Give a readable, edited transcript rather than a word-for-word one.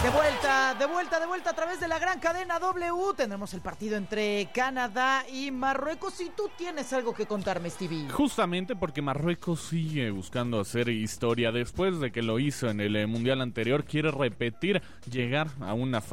De vuelta a través de la gran cadena W. Tendremos el partido entre Canadá y Marruecos. Y tú tienes algo que contarme, Stevie. Justamente porque Marruecos sigue buscando hacer historia. Después de que lo hizo en el Mundial anterior, quiere repetir, llegar a una